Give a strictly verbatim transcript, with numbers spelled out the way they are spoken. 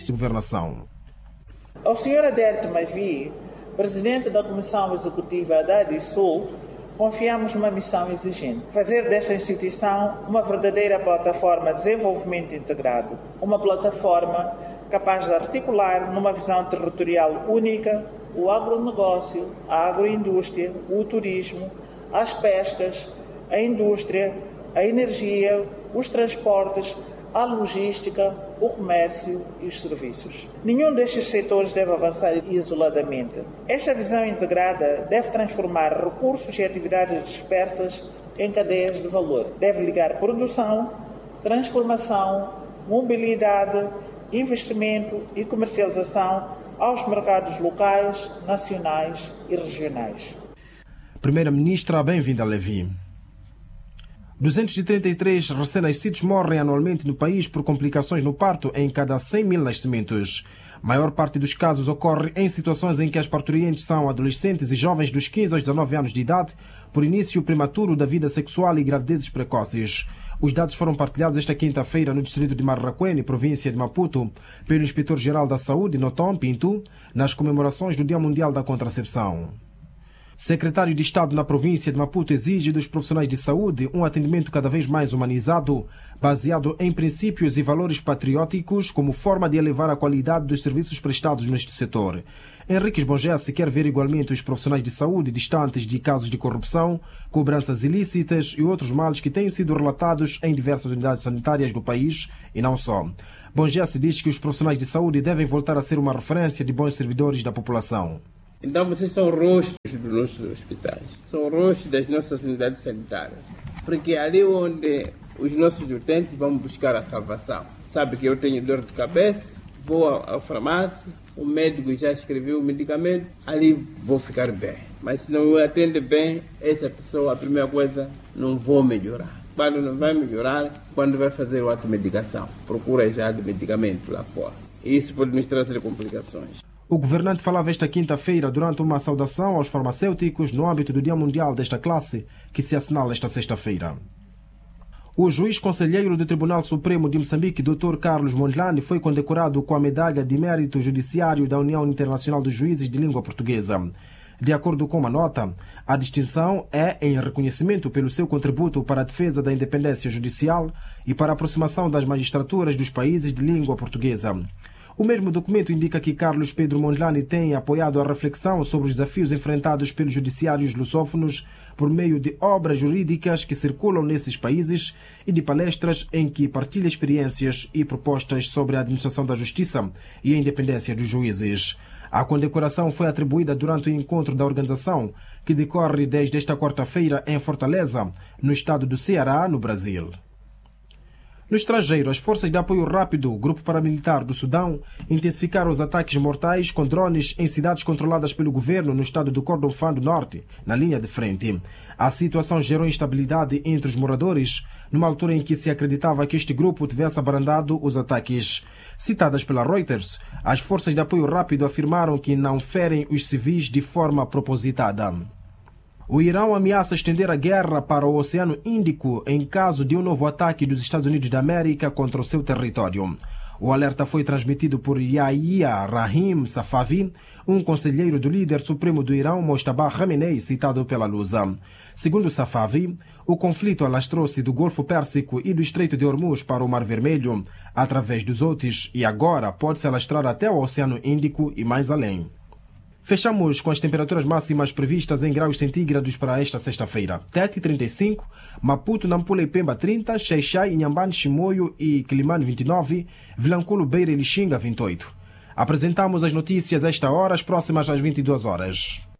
de governação. Ao senhor Adérito Mavi, presidente da Comissão Executiva da ADISUL, confiamos uma missão exigente: fazer desta instituição uma verdadeira plataforma de desenvolvimento integrado, uma plataforma capaz de articular numa visão territorial única o agronegócio, a agroindústria, o turismo, as pescas, a indústria, a energia, os transportes, a logística, o comércio e os serviços. Nenhum destes setores deve avançar isoladamente. Esta visão integrada deve transformar recursos e atividades dispersas em cadeias de valor. Deve ligar produção, transformação, mobilidade, investimento e comercialização aos mercados locais, nacionais e regionais. Primeira-Ministra, bem-vinda a Levi. duzentos e trinta e três recém-nascidos morrem anualmente no país por complicações no parto em cada cem mil nascimentos. A maior parte dos casos ocorre em situações em que as parturientes são adolescentes e jovens dos quinze aos dezanove anos de idade, por início prematuro da vida sexual e gravidezes precoces. Os dados foram partilhados esta quinta-feira no distrito de Marraquene, província de Maputo, pelo Inspetor-Geral da Saúde, Notom Pinto, nas comemorações do Dia Mundial da Contracepção. Secretário de Estado na província de Maputo exige dos profissionais de saúde um atendimento cada vez mais humanizado, baseado em princípios e valores patrióticos, como forma de elevar a qualidade dos serviços prestados neste setor. Henrique Esbongesse quer ver igualmente os profissionais de saúde distantes de casos de corrupção, cobranças ilícitas e outros males que têm sido relatados em diversas unidades sanitárias do país e não só. Bongesse diz que os profissionais de saúde devem voltar a ser uma referência de bons servidores da população. Então vocês são rostos dos nossos hospitais, são rostos das nossas unidades sanitárias, porque é ali onde os nossos utentes vão buscar a salvação. Sabe que eu tenho dor de cabeça, vou à farmácia, o médico já escreveu o medicamento, ali vou ficar bem. Mas se não me atende bem, essa pessoa, a primeira coisa, não vou melhorar. Quando não vai melhorar, quando vai fazer outra medicação, procura já de medicamento lá fora. E isso pode nos trazer complicações. O governante falava esta quinta-feira durante uma saudação aos farmacêuticos no âmbito do Dia Mundial desta classe, que se assinala esta sexta-feira. O juiz conselheiro do Tribunal Supremo de Moçambique, doutor Carlos Mondlane, foi condecorado com a Medalha de Mérito Judiciário da União Internacional dos Juízes de Língua Portuguesa. De acordo com uma nota, a distinção é em reconhecimento pelo seu contributo para a defesa da independência judicial e para a aproximação das magistraturas dos países de língua portuguesa. O mesmo documento indica que Carlos Pedro Mondlane tem apoiado a reflexão sobre os desafios enfrentados pelos judiciários lusófonos por meio de obras jurídicas que circulam nesses países e de palestras em que partilha experiências e propostas sobre a administração da justiça e a independência dos juízes. A condecoração foi atribuída durante o encontro da organização, que decorre desde esta quarta-feira em Fortaleza, no estado do Ceará, no Brasil. No estrangeiro, as forças de apoio rápido, grupo paramilitar do Sudão, intensificaram os ataques mortais com drones em cidades controladas pelo governo no estado do Kordofã do Norte, na linha de frente. A situação gerou instabilidade entre os moradores, numa altura em que se acreditava que este grupo tivesse abrandado os ataques. Citadas pela Reuters, as forças de apoio rápido afirmaram que não ferem os civis de forma propositada. O Irão ameaça estender a guerra para o Oceano Índico em caso de um novo ataque dos Estados Unidos da América contra o seu território. O alerta foi transmitido por Yahya Rahim Safavi, um conselheiro do líder supremo do Irão, Mojtaba Khamenei, citado pela Lusa. Segundo Safavi, o conflito alastrou-se do Golfo Pérsico e do Estreito de Hormuz para o Mar Vermelho, através dos Houthis, e agora pode se alastrar até o Oceano Índico e mais além. Fechamos com as temperaturas máximas previstas em graus centígrados para esta sexta-feira. Tete, trinta e cinco, Maputo, Nampula e Pemba, trinta, Xai-Xai, Inhambane, Chimoio e Quilimane, vinte e nove, Vilanculo, Beira e Lixinga, vinte e oito. Apresentamos as notícias a esta hora, as próximas às vinte e duas horas.